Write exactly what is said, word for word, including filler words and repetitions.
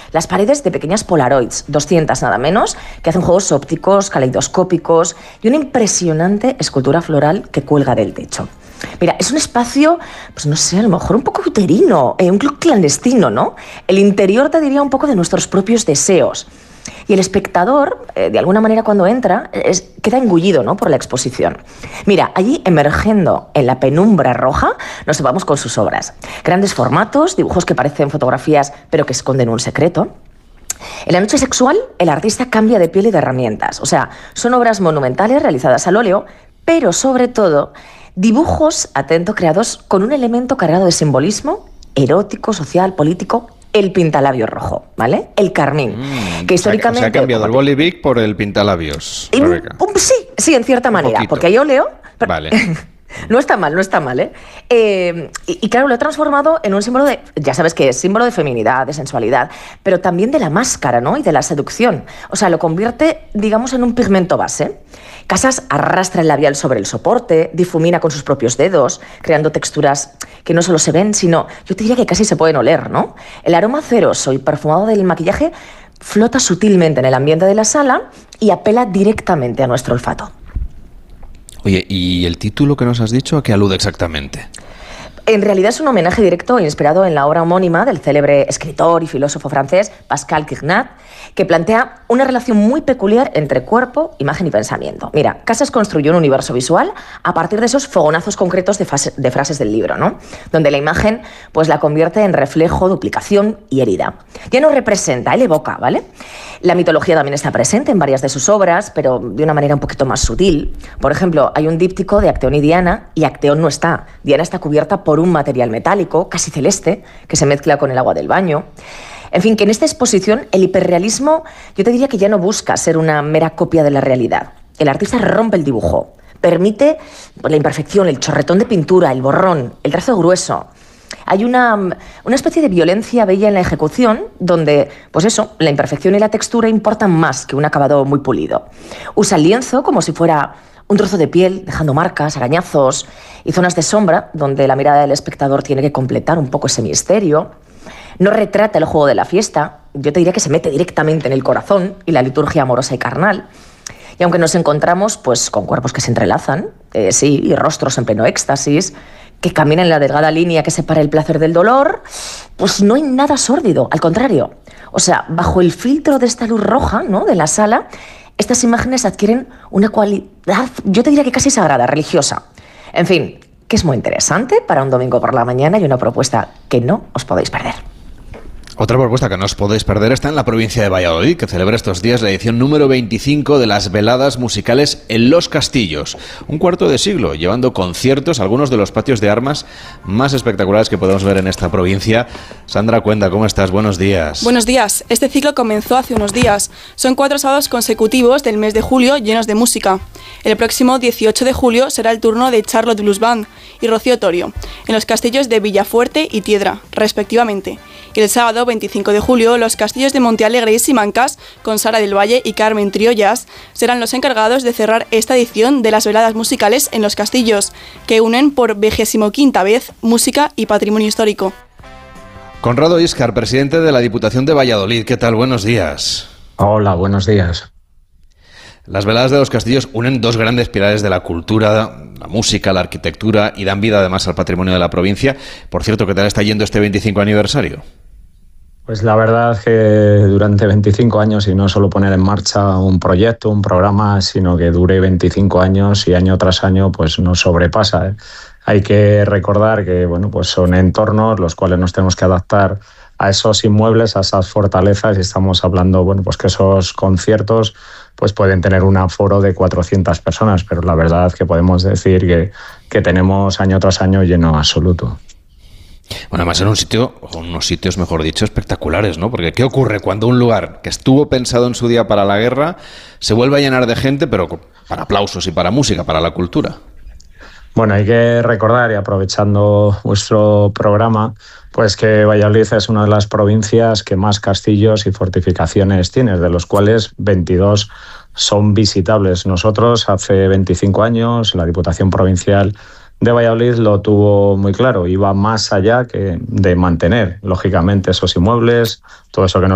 las paredes de pequeñas Polaroids, doscientas nada menos, que hacen juegos ópticos, caleidoscópicos y una impresionante escultura floral que cuelga del techo. Mira, es un espacio, pues no sé, a lo mejor un poco uterino, eh, un club clandestino, ¿no? El interior te diría un poco de nuestros propios deseos. Y el espectador, eh, de alguna manera, cuando entra, es, queda engullido, ¿no?, por la exposición. Mira, allí, emergiendo en la penumbra roja, nos topamos con sus obras. Grandes formatos, dibujos que parecen fotografías, pero que esconden un secreto. En la noche sexual, el artista cambia de piel y de herramientas. O sea, son obras monumentales realizadas al óleo, pero sobre todo dibujos, atento, creados con un elemento cargado de simbolismo erótico, social, político, el pintalabio rojo, ¿vale? El carmín, mm, que históricamente... Se ha cambiado el Boli Vic por el pintalabios, y, um, sí, sí, en cierta un manera, poquito. Porque hay óleo... Pero... Vale. No está mal, no está mal, ¿eh? eh y, y claro, lo he transformado en un símbolo de... Ya sabes que es símbolo de feminidad, de sensualidad, pero también de la máscara, ¿no? Y de la seducción. O sea, lo convierte, digamos, en un pigmento base. Casas arrastra el labial sobre el soporte, difumina con sus propios dedos, creando texturas que no solo se ven, sino, yo te diría que casi se pueden oler, ¿no? El aroma ceroso y perfumado del maquillaje flota sutilmente en el ambiente de la sala y apela directamente a nuestro olfato. Oye, ¿y el título que nos has dicho a qué alude exactamente? En realidad es un homenaje directo inspirado en la obra homónima del célebre escritor y filósofo francés Pascal Quignat, que plantea una relación muy peculiar entre cuerpo, imagen y pensamiento. Mira, Casas construyó un universo visual a partir de esos fogonazos concretos de, fase, de frases del libro, ¿no? Donde la imagen pues, la convierte en reflejo, duplicación y herida. Ya no representa, él evoca, ¿vale? La mitología también está presente en varias de sus obras, pero de una manera un poquito más sutil. Por ejemplo, hay un díptico de Acteón y Diana, y Acteón no está. Diana está cubierta por un material metálico, casi celeste, que se mezcla con el agua del baño. En fin, que en esta exposición el hiperrealismo, yo te diría que ya no busca ser una mera copia de la realidad. El artista rompe el dibujo, permite la imperfección, el chorretón de pintura, el borrón, el trazo grueso. Hay una, una especie de violencia bella en la ejecución donde, pues eso, la imperfección y la textura importan más que un acabado muy pulido. Usa el lienzo como si fuera un trozo de piel, dejando marcas, arañazos y zonas de sombra donde la mirada del espectador tiene que completar un poco ese misterio. No retrata el juego de la fiesta, yo te diría que se mete directamente en el corazón y la liturgia amorosa y carnal. Y aunque nos encontramos pues, con cuerpos que se entrelazan, eh, sí, y rostros en pleno éxtasis, que caminan en la delgada línea que separa el placer del dolor, pues no hay nada sórdido, al contrario. O sea, bajo el filtro de esta luz roja, ¿no?, de la sala, estas imágenes adquieren una cualidad, yo te diría que casi sagrada, religiosa. En fin, que es muy interesante para un domingo por la mañana y una propuesta que no os podéis perder. Otra propuesta que no os podéis perder está en la provincia de Valladolid, que celebra estos días la edición número veinticinco de las veladas musicales en Los Castillos. Un cuarto de siglo, llevando conciertos a algunos de los patios de armas más espectaculares que podemos ver en esta provincia. Sandra Cuenda, ¿cómo estás? Buenos días. Buenos días. Este ciclo comenzó hace unos días. Son cuatro sábados consecutivos del mes de julio llenos de música. El próximo dieciocho de julio será el turno de Charlotte Blues Band y Rocío Torio, en los castillos de Villafuerte y Tiedra, respectivamente. Y el sábado veinticinco de julio, los castillos de Montealegre y Simancas, con Sara del Valle y Carmen Triollas, serán los encargados de cerrar esta edición de las veladas musicales en los castillos, que unen por vigésimoquinta vez música y patrimonio histórico. Conrado Íscar, presidente de la Diputación de Valladolid. ¿Qué tal? Buenos días. Hola, buenos días. Las veladas de los castillos unen dos grandes pilares de la cultura, la música, la arquitectura, y dan vida además al patrimonio de la provincia. Por cierto, ¿qué tal está yendo este veinticinco aniversario? Pues la verdad es que durante veinticinco años, y no solo poner en marcha un proyecto, un programa, sino que dure veinticinco años y año tras año pues nos sobrepasa, ¿eh? Hay que recordar que bueno, pues son entornos los cuales nos tenemos que adaptar a esos inmuebles, a esas fortalezas, y estamos hablando bueno, pues que esos conciertos pues pueden tener un aforo de cuatrocientas personas, pero la verdad es que podemos decir que, que tenemos año tras año lleno absoluto. Bueno, además en un sitio, o unos sitios mejor dicho, espectaculares, ¿no? Porque ¿qué ocurre cuando un lugar que estuvo pensado en su día para la guerra se vuelve a llenar de gente, pero para aplausos y para música, para la cultura? Bueno, hay que recordar, y aprovechando vuestro programa, pues que Valladolid es una de las provincias que más castillos y fortificaciones tiene, de los cuales veintidós son visitables. Nosotros hace veinticinco años, la Diputación Provincial de Valladolid lo tuvo muy claro, iba más allá que de mantener, lógicamente, esos inmuebles, todo eso que nos